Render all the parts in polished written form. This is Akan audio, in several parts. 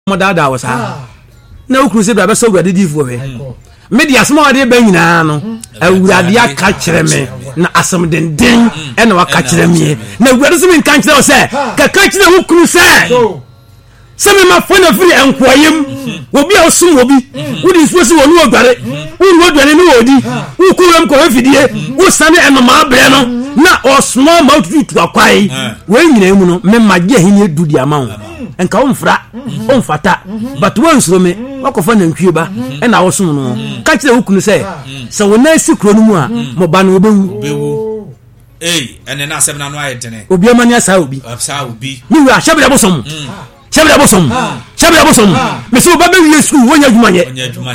modada was na ukuru bra be so gura didifo he media small de ba nyina no awurade aka kire me na asam denden e na waka kire me na awurade so me kan kire o se ka kire ukuru se semi ma fona free enkoyem obi a osum obi wudi suosi wonu ogare wonu odwane ni odi ukuram ko afidie usane enoma bre no na o small mouth to akwai we nyina mu no me magye hini edudi ama wo enka wo mfra o mfata but won suro me wakofa na ntwie ba e na wo som no ka kire ukunu se se wona si kro no mu a mo ba no obewu ene na asem na no ayetene obi amani asa obi ni wa shabira bosom Shabira bosom. Me so babe wi school wonya dwumanye.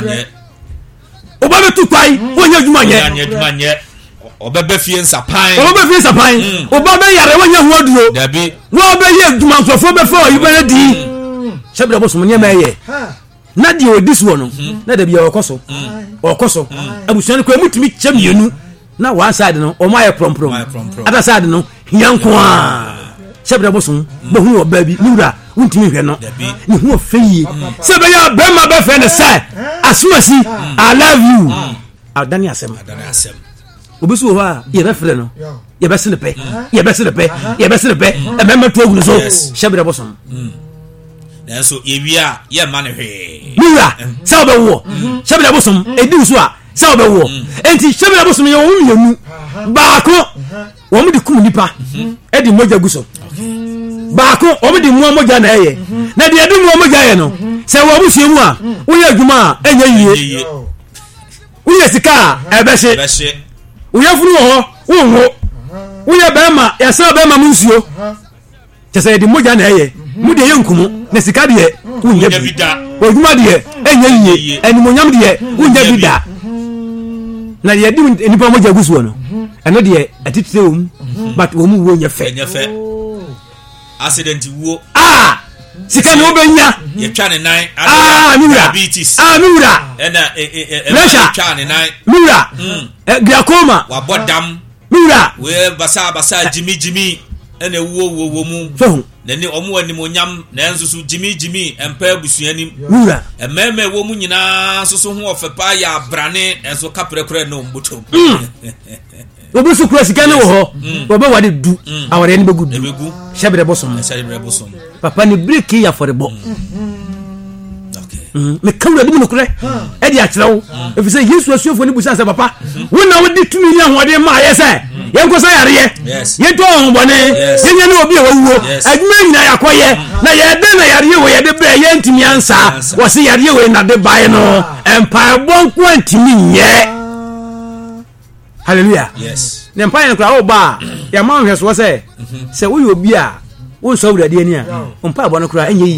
Obabe tu kwai wonya dwumanye. Obabe fie nsapan. Obabe yare wonya huoduro. Dabi. Wo be ye dwumansofo be fa oyibere di. Shabira bosom nya meye. Na di odis wo no. Na da bia okoso. Abusuan ko emutimi kyamienu. Na one side no o maye promprom. Other side no hiankoa. Shabira bosom bo hu obabi niwura untimi hwe no ni hu ofeyi se be ya be ma be fe ne say asumasi I love you adani asem obisu ho a ye be fre no ye be se ne pe e be ma to ogun so Shabira bosom na so ye wi a ye ma ne hwe niwura se obe wo Shabira bosom edi so a se obe wo enti Shabira bosom ye wo mienu baako wo mu di kum nipa e di moja guso baako obidi mu amoja na eye na de adu mu amoja ye no se wo busie mu a wo ye adwuma a enye yie wo ye sika ebehye wo ye furu ho wo ye bema ya se bema mu nsuo che se de moja na eye mu de ye nkumu na sika de wo nye bida adwuma de enye yie enimonyam de wo nye bida na de adu nipa moja gusuo no eno de atitire wo but wo mu wo nye fe accident wo sika no benya ye twa ne nan diabetes miura ena twa ne nan miura glaucoma wa bodam miura we basa jimi ena wo mu na ni omo anim onyam na ensusu jimi empa abusuanim miura ememe wo mu nyina soso ho ofepa ya brane enso kaprekre no mbotom obusu kura sika ne wo ho obe wade du aware ni begudu Shabira bosom papa ni break ya forebo okay me kawra di no kure e di akirawo e fi se Yesu asuofo ni busa se papa wona wodi tumi ya hode ma ye se ye nko sa yare ye to honbone ye nya ne obi e wawuo adwuma nyina yakoye na ye de na yare wo ye de bre ye ntimi ansa wo se yare wo na de bae no empire bonko antimi nye hallelujah yes ne empire nkra wo ba ya ma hwe so se se wo ye obi a wo so wurade ani a empire bo no kra enye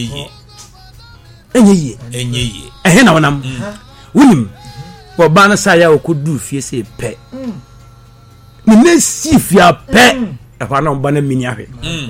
yi ehe na wonam wunim wo ba na sa ya okodu fie se pe ni nesi fia pe e kwa na mba na mini ahwe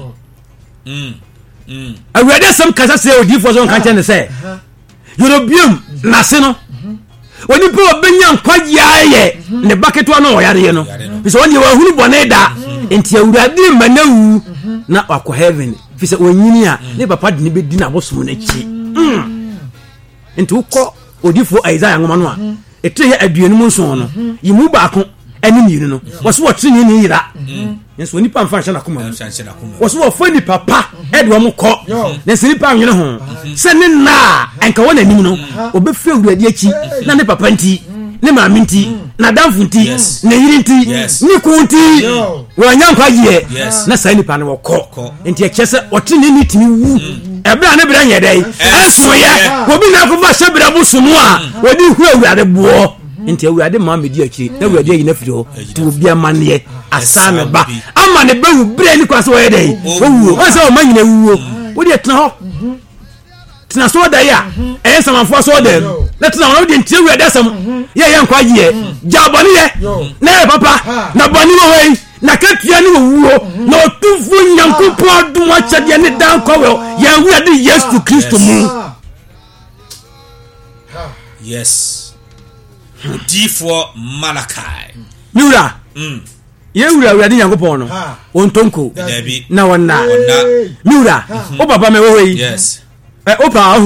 awurade sam kasa se odi fo so kan chen se yorobium na se no oni po benya nkwaye ne bucket wa no yare no bisa woni wa hunu bone da enti awurade manawu na akọ heaven bisa onyini a ne papa de ne bedi na bosom na chi enti ukọ odifo Isaiah ngoma no a etre aduanu mu nson no yimu baako ani miru no woso wotri ni yira nso nipa mfa hye na koma woso wo fani papa edwo mo kọ na se nipa nwene ho se ne na enka wona nim no obefe awurade achi na ne papa nti ne maami nti na damfu nti na yiri nti ni ku nti wo nyankwa ye na sai nipa ne wo kọ enti ekese wotri ni timi wu ebra ne bra nyedai asoye obi na ko ba Shabira bosom a wodi hu awurade bo enti awurade ma medi akiri na awurade yi na firi ho to obi amane asame ba amane ba wu bre ni kwaso ye dai owu o se o manyina wuwo wodi etna ho tena so da ya samanfo so da na tena ho de ntie awurade asam ye nkwa ye jaboni ye na papa na boni wo hei na katua ni wuwo na otufu nyankopo adum achade ne dan kwawo ye awurade Yesu Kristo mu yes D4 Malachi miura ye wura awurade nyankopon no ontonko na wonna miura o papa me wo hei yes opa